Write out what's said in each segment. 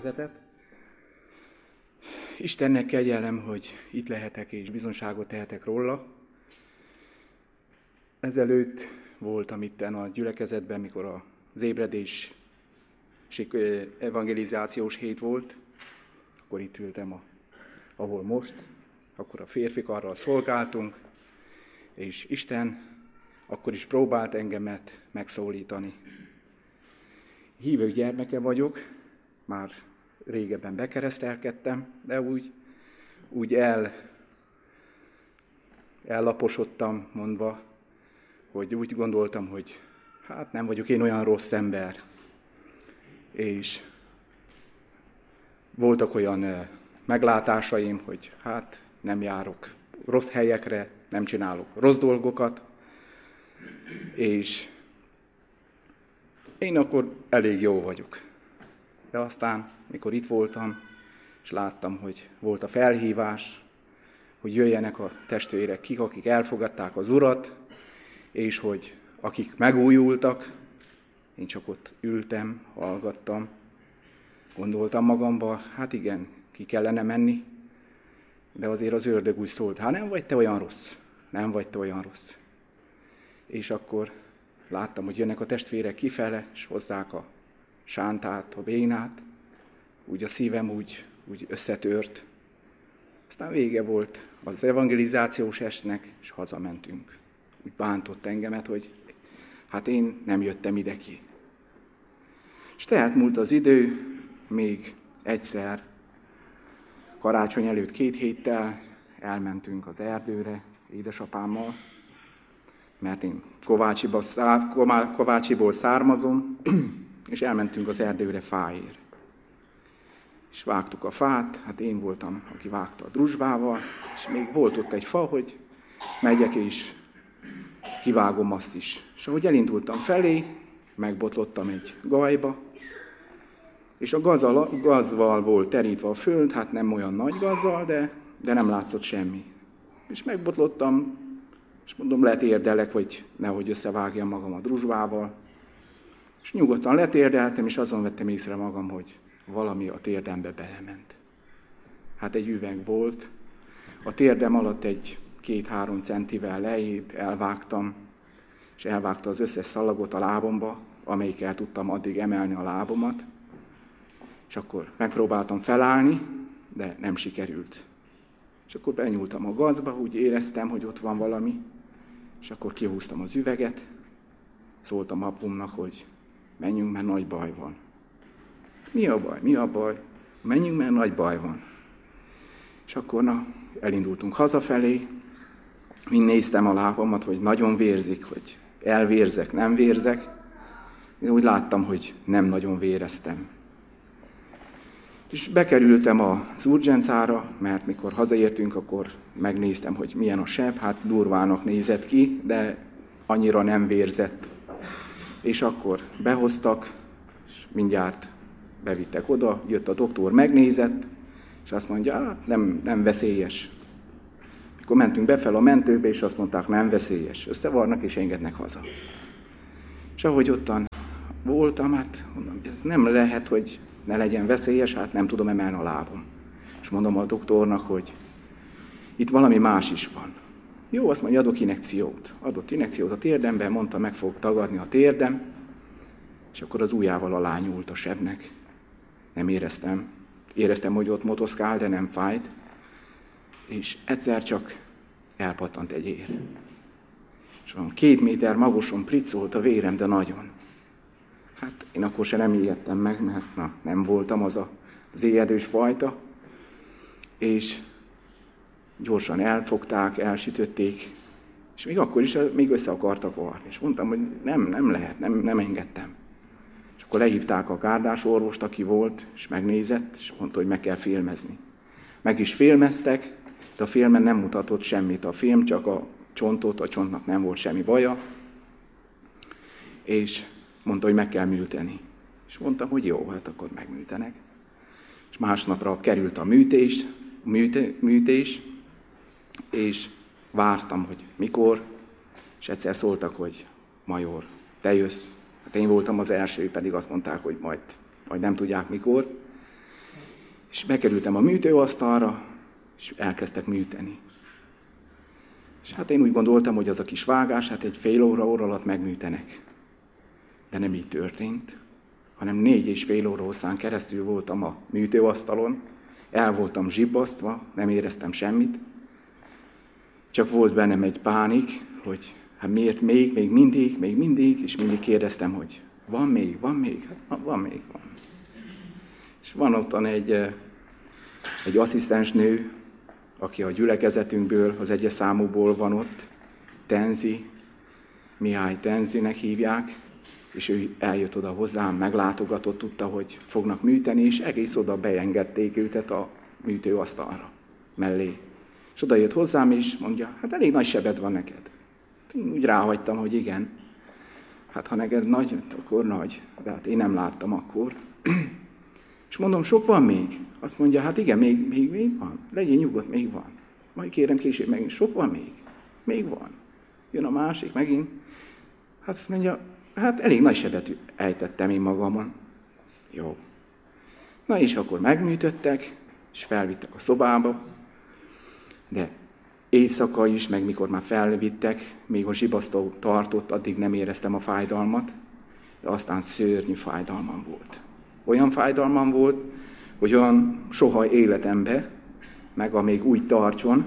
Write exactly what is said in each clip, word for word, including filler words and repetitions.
gyülekezetet. Istennek kegyelem, hogy itt lehetek és bizonságot tehetek róla. Ezelőtt voltam itten a gyülekezetben, mikor az ébredés evangelizációs hét volt, akkor itt ültem, a, ahol most, akkor a férfikarral szolgáltunk, és Isten akkor is próbált engemet megszólítani. Hívő gyermeke vagyok, már régebben bekeresztelkedtem, de úgy, úgy el, ellaposodtam mondva, hogy úgy gondoltam, hogy hát nem vagyok én olyan rossz ember. És voltak olyan meglátásaim, hogy hát nem járok rossz helyekre, nem csinálok rossz dolgokat, és én akkor elég jó vagyok. De aztán, mikor itt voltam, és láttam, hogy volt a felhívás, hogy jöjjenek a testvérek, kik, akik elfogadták az Urat, és hogy akik megújultak, én csak ott ültem, hallgattam, gondoltam magamba, hát igen, ki kellene menni, de azért az ördög úgy szólt, hát nem vagy te olyan rossz, nem vagy te olyan rossz. És akkor láttam, hogy jönnek a testvérek kifele, és hozzák a sántát, a bénát, úgy a szívem úgy, úgy összetört. Aztán vége volt az evangelizációs estnek, és hazamentünk. Úgy bántott engemet, hogy hát én nem jöttem ide ki. És tehát múlt az idő, még egyszer, karácsony előtt két héttel elmentünk az erdőre édesapámmal, mert én Kovácsiba szár, Kovácsiból származom, és elmentünk az erdőre fáért. És vágtuk a fát, hát én voltam, aki vágta a druzsbával, és még volt ott egy fa, hogy megyek és kivágom azt is. És ahogy elindultam felé, megbotlottam egy gajba, és a gazal, gazval volt terítve a föld, hát nem olyan nagy gazzal, de, de nem látszott semmi. És megbotlottam, és mondom, letérdelek, hogy nehogy összevágjam magam a druzsbával. És nyugodtan letérdeltem, és azon vettem észre magam, hogy valami a térdembe belement. Hát egy üveg volt, a térdem alatt egy két-három centivel lejjebb elvágtam, és elvágta az összes szalagot a lábomba, amelyikkel tudtam addig emelni a lábomat. És akkor megpróbáltam felállni, de nem sikerült. És akkor benyúltam a gazba, úgy éreztem, hogy ott van valami, és akkor kihúztam az üveget, szóltam apumnak, hogy menjünk, mert nagy baj van. Mi a baj? Mi a baj? Menjünk, mert nagy baj van. És akkor na, elindultunk hazafelé, mind néztem a lábamat, hogy nagyon vérzik, hogy elvérzek, nem vérzek. Én úgy láttam, hogy nem nagyon véreztem. És bekerültem az urgencára, mert mikor hazaértünk, akkor megnéztem, hogy milyen a seb, hát durvának nézett ki, de annyira nem vérzett. És akkor behoztak, és mindjárt bevittek oda, jött a doktor, megnézett, és azt mondja, hát nem, nem veszélyes. Mikor mentünk befel a mentőbe, és azt mondták, nem veszélyes. Összevarnak, és engednek haza. És ahogy ottan voltam, hát mondom, ez nem lehet, hogy ne legyen veszélyes, hát nem tudom emelni a lábam. És mondom a doktornak, hogy itt valami más is van. Jó, azt mondja, adok injekciót. Adott injekciót a térdemben, mondta, meg fog tagadni a térdem, és akkor az ujjával alá nyúlt a sebnek. Nem éreztem. Éreztem, hogy ott motoszkál, de nem fájt. És egyszer csak elpattant egy ér. És van két méter magason pricolt a vérem, de nagyon. Hát én akkor se nem ijedtem meg, mert na, nem voltam az a, az éjedős fajta. És gyorsan elfogták, elsütötték, és még akkor is még össze akartak varni. És mondtam, hogy nem, nem lehet, nem, nem engedtem. És akkor lehívták a gárdás orvost, aki volt, és megnézett, és mondta, hogy meg kell filmezni. Meg is filmeztek, de a filmen nem mutatott semmit. A film csak a csontot, a csontnak nem volt semmi baja, és mondta, hogy meg kell műteni. És mondtam, hogy jó, hát akkor megműtenek. És másnapra került a műtés, műte, műtés, és vártam, hogy mikor, és egyszer szóltak, hogy major, te jössz. Hát én voltam az első, pedig azt mondták, hogy majd, majd nem tudják mikor. És bekerültem a műtőasztalra, és elkezdtek műteni. És hát én úgy gondoltam, hogy az a kis vágás, hát egy fél óra, óra alatt megműtenek. De nem így történt, hanem négy és fél óra hosszán keresztül voltam a műtőasztalon, el voltam zsibbasztva, nem éreztem semmit, csak volt bennem egy pánik, hogy hát miért még, még mindig, még mindig, és mindig kérdeztem, hogy van még, van még, hát van még, van. És van ottan egy, egy asszisztens nő, aki a gyülekezetünkből, az egyes számúból van ott, Tenzi, Mihály Tenzinek hívják, és ő eljött oda hozzám, meglátogatott, tudta, hogy fognak műteni, és egész oda beengedték őtet a műtőasztalra mellé. És oda jött hozzám, és mondja, hát elég nagy sebed van neked. Én úgy ráhagytam, hogy igen. Hát ha neked nagy, akkor nagy. De hát én nem láttam akkor. És mondom, sok van még? Azt mondja, hát igen, még, még, még van. Legyél nyugodt, még van. Majd kérem később megint, sok van még? Még van. Jön a másik megint. Hát azt mondja, hát elég nagy sebet ejtettem én magamon. Jó. Na és akkor megműtöttek, és felvittek a szobába, de éjszaka is, meg mikor már felvittek, még a zsibasztó tartott, addig nem éreztem a fájdalmat, de aztán szörnyű fájdalmam volt. Olyan fájdalmam volt, hogy olyan soha életembe, meg a még úgy tartson,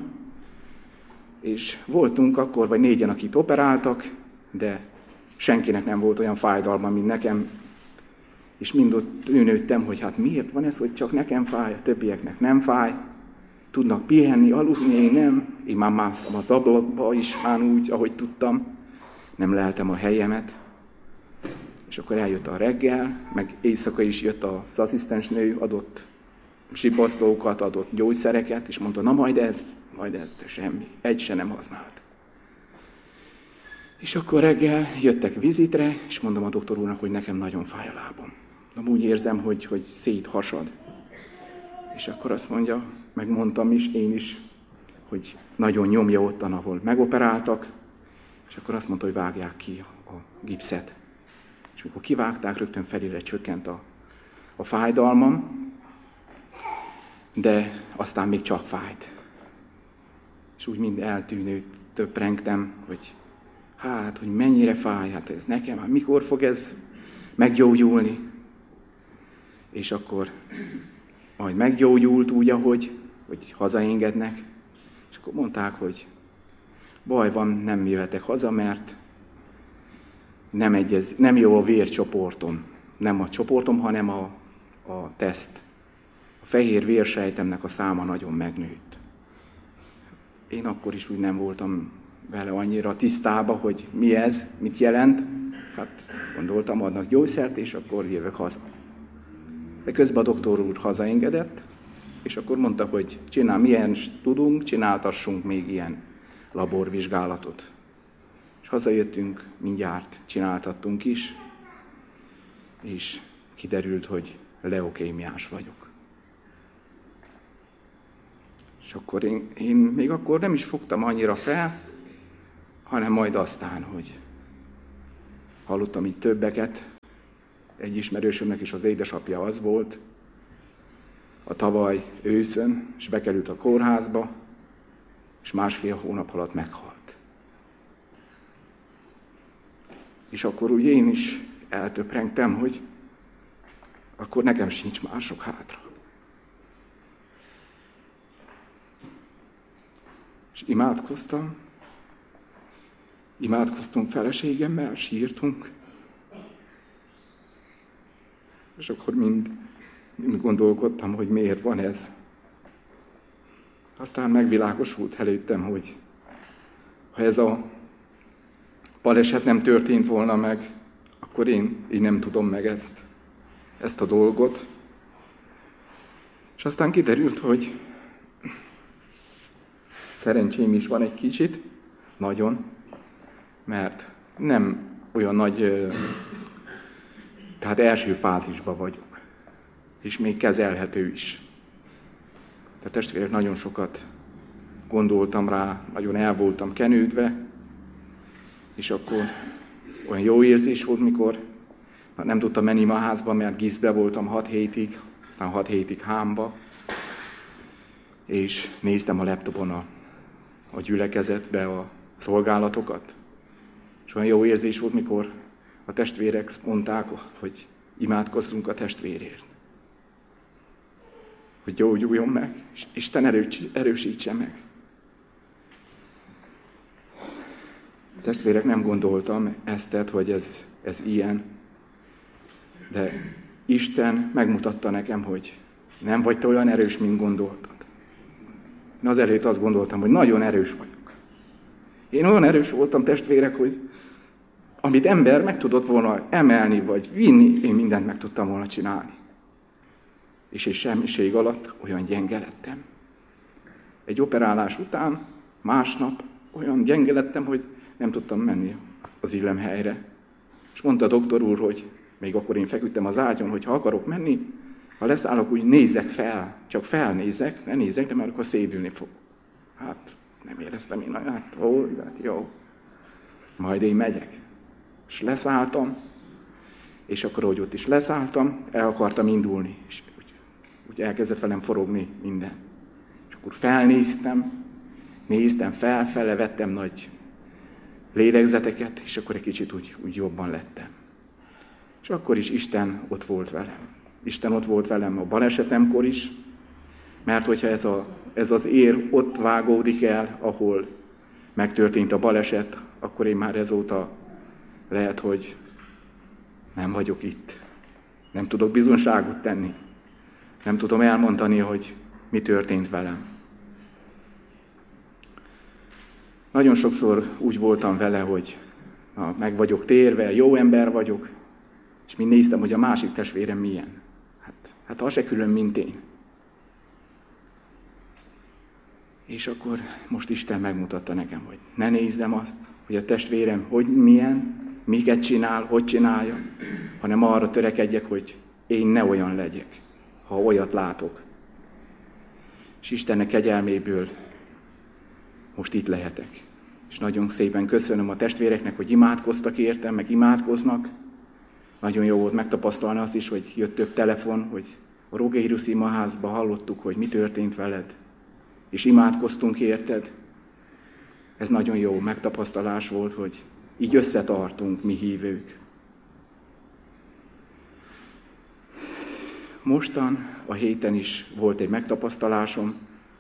és voltunk akkor, vagy négyen, akit operáltak, de senkinek nem volt olyan fájdalma, mint nekem, és mind ott tűnődtem, hogy hát miért van ez, hogy csak nekem fáj, a többieknek nem fáj, tudnak pihenni, aludni, én nem. Én már másztam az ablakba is, már úgy, ahogy tudtam, nem leltem a helyemet. És akkor eljött a reggel, meg éjszaka is jött az asszisztensnő, adott zsibasztókat, adott gyógyszereket, és mondta, na majd ez, majd ez, de semmi, egy se nem használt. És akkor reggel jöttek vizitre, és mondom a doktor úrnak, hogy nekem nagyon fáj a lábam. De úgy érzem, hogy, hogy széthasad. És akkor azt mondja, megmondtam is, én is, hogy nagyon nyomja ottan, ahol megoperáltak, és akkor azt mondta, hogy vágják ki a gipszet. És amikor kivágták, rögtön felére csökkent a, a fájdalmam, de aztán még csak fájt. És úgy mind eltűnő, töprengtem, hogy hát, hogy mennyire fáj, hát ez nekem, hát mikor fog ez meggyógyulni? És akkor majd meggyógyult úgy, ahogy, hogy hazaengednek, és akkor mondták, hogy baj van, nem jöhetek haza, mert nem, egyez, nem jó a vércsoportom. Nem a csoportom, hanem a, a teszt. A fehér vérsejtemnek a száma nagyon megnőtt. Én akkor is úgy nem voltam vele annyira tisztába, hogy mi ez, mit jelent. Hát gondoltam, adnak gyógyszert, és akkor jövök haza. De közben a doktor úr hazaengedett, és akkor mondta, hogy csinál, milyen tudunk, csináltassunk még ilyen laborvizsgálatot. És hazajöttünk, mindjárt csináltattunk is, és kiderült, hogy leukémiás vagyok. És akkor én, én még akkor nem is fogtam annyira fel, hanem majd aztán, hogy hallottam így többeket. Egy ismerősömnek is az édesapja az volt, a tavaly őszön, és bekerült a kórházba, és másfél hónap alatt meghalt. És akkor úgy én is eltöprengtem, hogy akkor nekem sincs mások hátra. És imádkoztam, imádkoztunk feleségemmel, sírtunk, és akkor mind, mind gondolkodtam, hogy miért van ez. Aztán megvilágosult előttem, hogy ha ez a baleset nem történt volna meg, akkor én, én nem tudom meg ezt, ezt a dolgot. És aztán kiderült, hogy szerencsém is van egy kicsit, nagyon, mert nem olyan nagy, tehát első fázisban vagyok, és még kezelhető is. Tehát testvérek, nagyon sokat gondoltam rá, nagyon el voltam kenődve, és akkor olyan jó érzés volt, mikor nem tudtam menni a házba, mert gízbe voltam hat hétig, aztán hat hétig hámba, és néztem a laptopon a, a gyülekezetbe a szolgálatokat. És olyan jó érzés volt, mikor a testvérek mondták, hogy imádkozzunk a testvérért. Hogy gyógyuljon meg, és Isten erősítse meg. Testvérek, nem gondoltam ezt, hogy ez, ez ilyen, de Isten megmutatta nekem, hogy nem vagy te olyan erős, mint gondoltad. Én azelőtt azt gondoltam, hogy nagyon erős vagyok. Én olyan erős voltam, testvérek, hogy amit ember meg tudott volna emelni, vagy vinni, én mindent meg tudtam volna csinálni. És egy semmiség alatt olyan gyenge lettem. Egy operálás után, másnap olyan gyenge lettem, hogy nem tudtam menni az illemhelyre. És mondta a doktor úr, hogy még akkor én feküdtem az ágyon, hogy ha akarok menni, ha leszállok, úgy nézzek fel, csak felnézek, ne nézek, de már akkor szédülni fog. Hát nem éreztem én, hát ó, hát jó. Majd én megyek. És leszálltam, és akkor, hogy ott is leszálltam, el akartam indulni, és úgy, úgy elkezdett velem forogni minden. És akkor felnéztem, néztem felfele, vettem nagy lélegzeteket, és akkor egy kicsit úgy, úgy jobban lettem. És akkor is Isten ott volt velem. Isten ott volt velem a balesetemkor is, mert hogyha ez, a, ez az ér ott vágódik el, ahol megtörtént a baleset, akkor én már ezóta lehet, hogy nem vagyok itt. Nem tudok bizonságot tenni. Nem tudom elmondani, hogy mi történt velem. Nagyon sokszor úgy voltam vele, hogy na, meg vagyok térve, jó ember vagyok, és mind néztem, hogy a másik testvérem milyen. Hát, hát az se külön, mint én. És akkor most Isten megmutatta nekem, hogy ne nézzem azt, hogy a testvérem hogy milyen, miket csinál, hogy csinálja, hanem arra törekedjek, hogy én ne olyan legyek, ha olyat látok. És Istennek kegyelméből most itt lehetek. És nagyon szépen köszönöm a testvéreknek, hogy imádkoztak értem, meg imádkoznak. Nagyon jó volt megtapasztalni azt is, hogy jött több telefon, hogy a Rogéirus imaházba hallottuk, hogy mi történt veled, és imádkoztunk érted. Ez nagyon jó megtapasztalás volt, hogy így összetartunk mi hívők. Mostan, a héten is volt egy megtapasztalásom.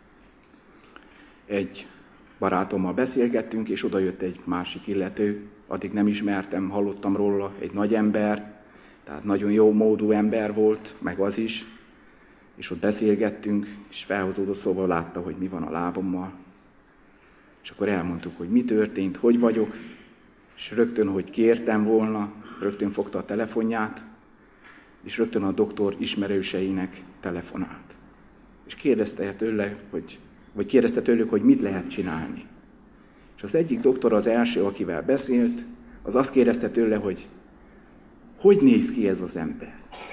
Egy barátommal beszélgettünk, és oda jött egy másik illető. Addig nem ismertem, hallottam róla, egy nagy ember, tehát nagyon jó módú ember volt, meg az is. És ott beszélgettünk, és felhozódott szóval látta, hogy mi van a lábammal. És akkor elmondtuk, hogy mi történt, hogy vagyok, és rögtön, hogy kértem volna, rögtön fogta a telefonját, és rögtön a doktor ismerőseinek telefonált. És kérdezte tőle, hogy, vagy kérdezte tőlük, hogy mit lehet csinálni. És az egyik doktor, az első, akivel beszélt, az azt kérdezte tőle, hogy hogy néz ki ez az ember?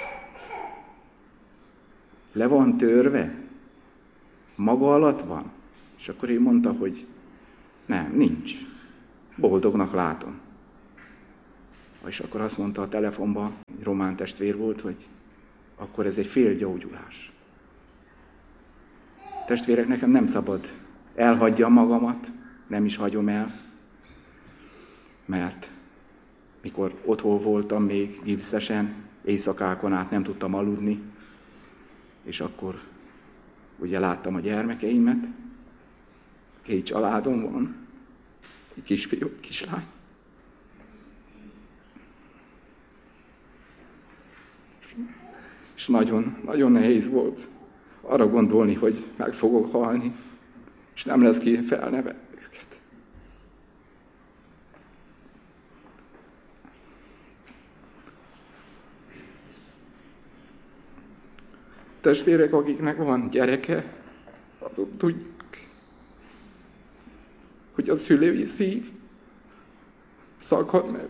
Le van törve? Maga alatt van? És akkor ő mondta, hogy nem, nincs. Boldognak látom. És akkor azt mondta a telefonban, egy román testvér volt, hogy akkor ez egy félgyógyulás. Testvérek, nekem nem szabad elhagyjam magamat, nem is hagyom el, mert mikor otthon voltam még gipszesen, éjszakákon át nem tudtam aludni, és akkor ugye láttam a gyermekeimet, két családom van, egy kisfiú, kislány. És nagyon, nagyon nehéz volt arra gondolni, hogy meg fogok halni, és nem lesz ki felnevelni őket. Testvérek, akiknek van gyereke, azok tudják, hogy a szülői szív szakad meg,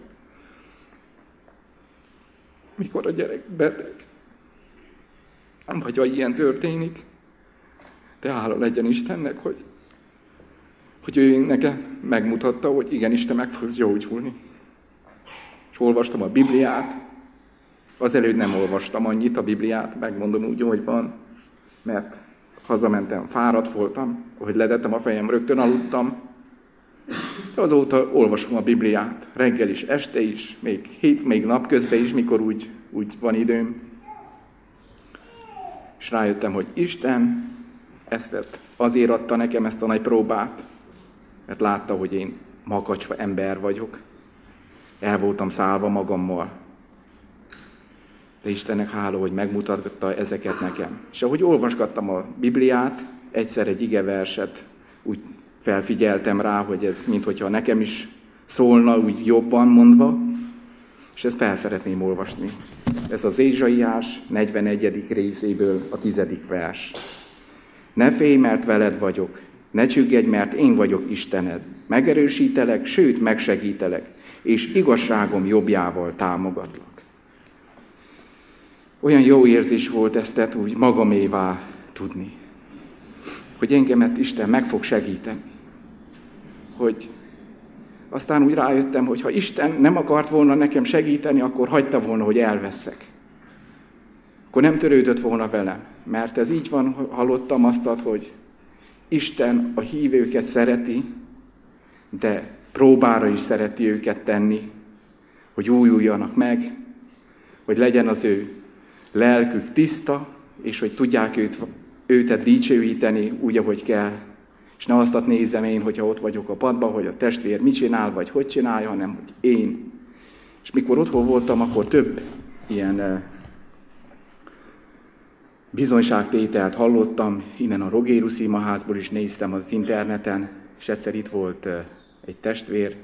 mikor a gyerek beteg. Nem vagy, ha ilyen történik, de hála legyen Istennek, hogy, hogy ő nekem megmutatta, hogy igenis te meg fogsz gyógyulni. És olvastam a Bibliát, azelőtt nem olvastam annyit a Bibliát, megmondom úgy, hogy van, mert hazamentem, fáradt voltam, ahogy letettem a fejem, rögtön aludtam. De azóta olvasom a Bibliát, reggel is, este is, még hét, még napközben is, mikor úgy, úgy van időm. És rájöttem, hogy Isten ezt azért adta nekem ezt a nagy próbát, mert látta, hogy én makacsva ember vagyok. El voltam szállva magammal. De Istennek hála, hogy megmutatta ezeket nekem. És ahogy olvasgattam a Bibliát, egyszer egy igeverset úgy felfigyeltem rá, hogy ez minthogyha nekem is szólna, úgy jobban mondva, és ezt fel szeretném olvasni. Ez az Ézsaiás negyvenegyedik részéből a tizedik vers. Ne félj, mert veled vagyok, ne csüggedj, mert én vagyok Istened. Megerősítelek, sőt megsegítelek, és igazságom jobbjával támogatlak. Olyan jó érzés volt ezt úgy magamévá tudni, hogy engemet Isten meg fog segíteni. Hogy aztán úgy rájöttem, hogy ha Isten nem akart volna nekem segíteni, akkor hagyta volna, hogy elveszek. Akkor nem törődött volna velem. Mert ez így van, hallottam azt, hogy Isten a hívőket szereti, de próbára is szereti őket tenni, hogy újuljanak meg, hogy legyen az ő lelkük tiszta, és hogy tudják őt, őtet dicsőíteni úgy, ahogy kell. És ne azt nézem én, hogyha ott vagyok a padban, hogy a testvér mit csinál, vagy hogy csinálja, hanem hogy én. És mikor otthon voltam, akkor több ilyen bizonyságtételt hallottam, innen a Rogérus imaházból is néztem az interneten, és egyszer itt volt egy testvér,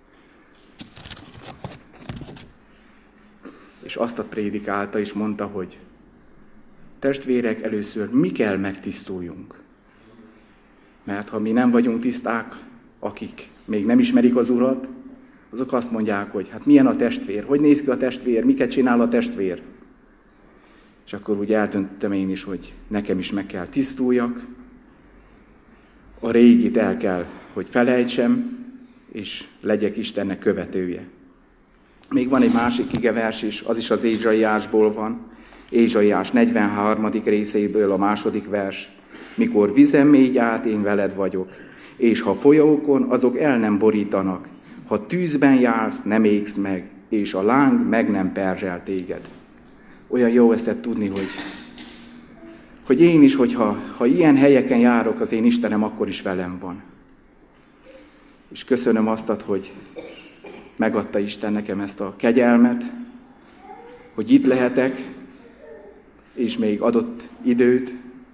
és azt a prédikálta, és mondta, hogy testvérek, először mi kell megtisztuljunk. Mert ha mi nem vagyunk tiszták, akik még nem ismerik az Urat, azok azt mondják, hogy hát milyen a testvér, hogy néz ki a testvér, miket csinál a testvér. És akkor úgy eldöntöttem én is, hogy nekem is meg kell tisztuljak, a régit el kell, hogy felejtsem, és legyek Istennek követője. Még van egy másik igevers is, az is az Ézsaiásból van, Ézsaiás negyvenharmadik részéből a második vers. Mikor vizen mégy át, én veled vagyok, és ha folyókon, azok el nem borítanak, ha tűzben jársz, nem égsz meg, és a láng meg nem perzsel téged. Olyan jó ezt tudni, hogy, hogy én is, hogyha ha ilyen helyeken járok, az én Istenem akkor is velem van. És köszönöm azt, hogy megadta Isten nekem ezt a kegyelmet, hogy itt lehetek, és még adott időt,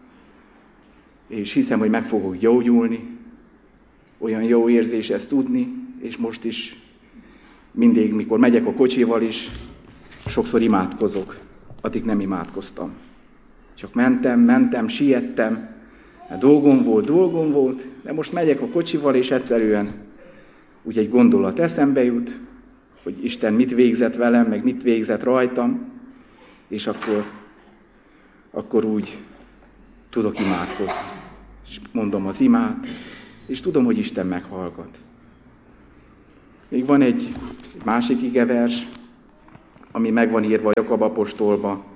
és hiszem, hogy meg fogok gyógyulni. Olyan jó érzés ezt tudni, és most is mindig, mikor megyek a kocsival is, sokszor imádkozok. Addig nem imádkoztam. Csak mentem, mentem, siettem, dolgom volt, dolgom volt, de most megyek a kocsival, és egyszerűen úgy egy gondolat eszembe jut, hogy Isten mit végzett velem, meg mit végzett rajtam, és akkor, akkor úgy tudok imádkozni. És mondom az imát, és tudom, hogy Isten meghallgat. Még van egy másik igevers, ami meg van írva Jakab apostolba,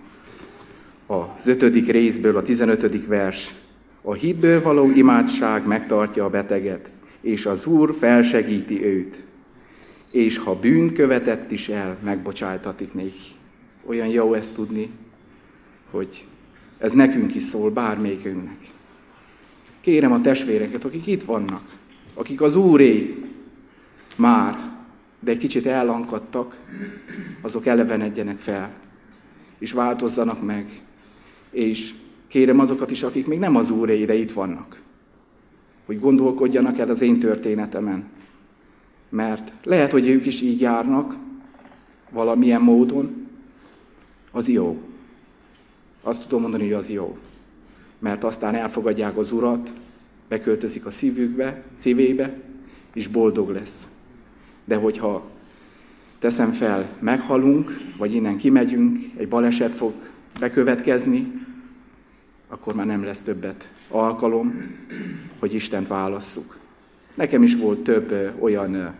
az ötödik részből, a tizenötödik vers. A hitből való imádság megtartja a beteget, és az Úr felsegíti őt. És ha bűnt követett is el, megbocsájtatik néki. Olyan jó ezt tudni, hogy ez nekünk is szól, bármelyikünknek. Kérem a testvéreket, akik itt vannak, akik az Úré már, de egy kicsit ellankadtak, azok elevenedjenek fel, és változzanak meg. És kérem azokat is, akik még nem az Úré, de itt vannak, hogy gondolkodjanak el az én történetemen. Mert lehet, hogy ők is így járnak, valamilyen módon, az jó. Azt tudom mondani, hogy az jó. Mert aztán elfogadják az Urat, beköltözik a szívükbe, szívébe, és boldog lesz. De hogyha teszem fel, meghalunk, vagy innen kimegyünk, egy baleset fog bekövetkezni, akkor már nem lesz többet alkalom, hogy Istent válasszuk. Nekem is volt több olyan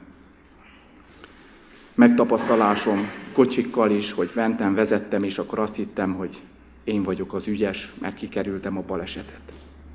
megtapasztalásom kocsikkal is, hogy mentem, vezettem, és akkor azt hittem, hogy én vagyok az ügyes, mert kikerültem a balesetet.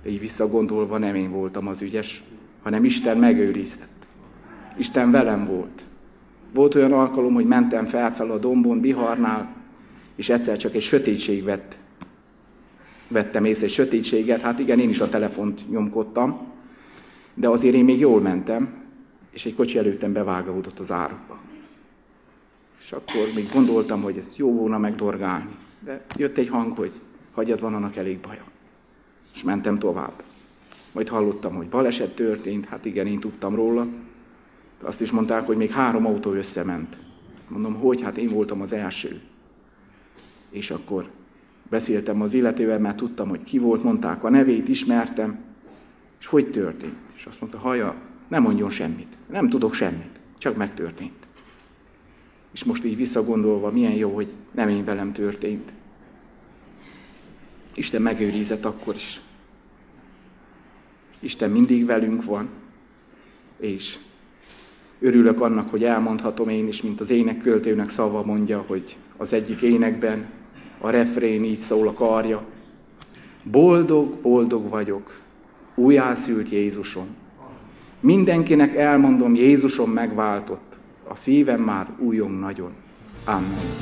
így visszagondolva nem én voltam az ügyes, hanem Isten megőrizett. Isten velem volt. Volt olyan alkalom, hogy mentem felfel a dombon, Biharnál, és egyszer csak egy sötétség vett. Vettem észre egy sötétséget, hát igen, én is a telefont nyomkodtam, de azért én még jól mentem, és egy kocsi előttem bevágódott az árokba. És akkor még gondoltam, hogy ezt jó volna megdorgálni. De jött egy hang, hogy hagyjad, van annak elég baja. És mentem tovább. Majd hallottam, hogy baleset történt, hát igen, én tudtam róla. De azt is mondták, hogy még három autó összement. Mondom, hogy? Hát én voltam az első. És akkor beszéltem az illetővel, mert tudtam, hogy ki volt, mondták a nevét, ismertem. És hogy történt? És azt mondta, haja, ne mondjon semmit. Nem tudok semmit, csak megtörtént. És most így visszagondolva, milyen jó, hogy nem én velem történt. Isten megőrizett akkor is. Isten mindig velünk van, és örülök annak, hogy elmondhatom én is, mint az énekköltőnek szava mondja, hogy az egyik énekben a refrén így szól a karja. Boldog, boldog vagyok, újjászült Jézusom. Mindenkinek elmondom, Jézusom megváltott, a szívem már újjong nagyon. Amen.